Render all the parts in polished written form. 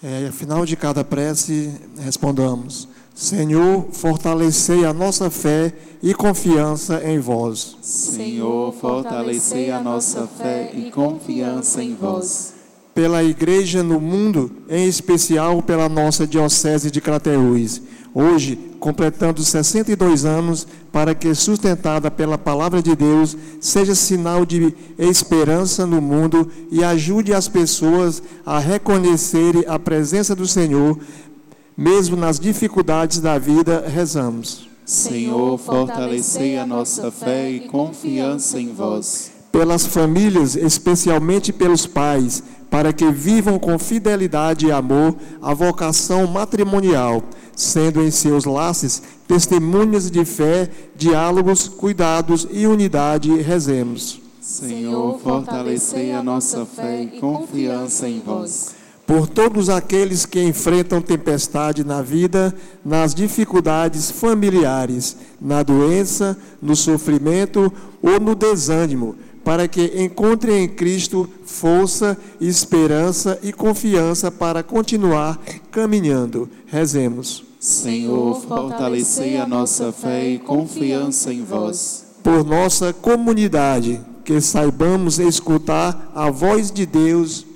Final de cada prece, respondamos: Senhor, fortalecei a nossa fé e confiança em vós. Senhor, fortalecei a nossa fé e confiança em vós. Pela Igreja no mundo, em especial pela nossa Diocese de Crateús, hoje completando 62 anos, para que, sustentada pela Palavra de Deus, seja sinal de esperança no mundo e ajude as pessoas a reconhecerem a presença do Senhor, mesmo nas dificuldades da vida. Rezamos. Senhor, fortalecei a nossa fé e confiança em vós. Pelas famílias, especialmente pelos pais, para que vivam com fidelidade e amor a vocação matrimonial, sendo em seus laços testemunhas de fé, diálogos, cuidados e unidade. Rezemos. Senhor, fortalecei a nossa fé e confiança em vós. Por todos aqueles que enfrentam tempestade na vida, nas dificuldades familiares, na doença, no sofrimento ou no desânimo, para que encontrem em Cristo força, esperança e confiança para continuar caminhando. Rezemos. Senhor, fortalecei a nossa fé e confiança em vós. Por nossa comunidade, que saibamos escutar a voz de Deus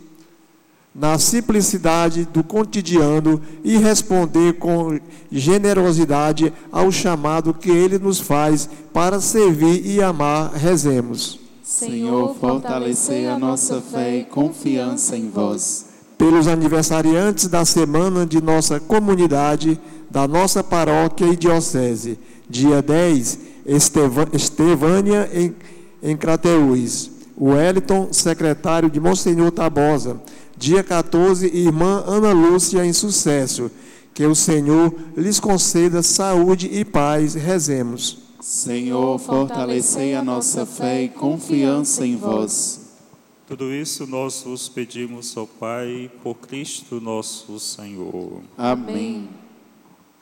na simplicidade do cotidiano e responder com generosidade ao chamado que Ele nos faz para servir e amar. Rezemos. Senhor, fortalecei a nossa fé e confiança em vós. Pelos aniversariantes da semana de nossa comunidade, da nossa paróquia e diocese. Dia 10, Estevânia em Crateús. Wellington, secretário de Monsenhor Tabosa. Dia 14, irmã Ana Lúcia em Sucesso. Que o Senhor lhes conceda saúde e paz. Rezemos. Senhor, fortalecei a nossa fé e confiança em vós. Tudo isso nós vos pedimos, ó Pai, por Cristo nosso Senhor. Amém.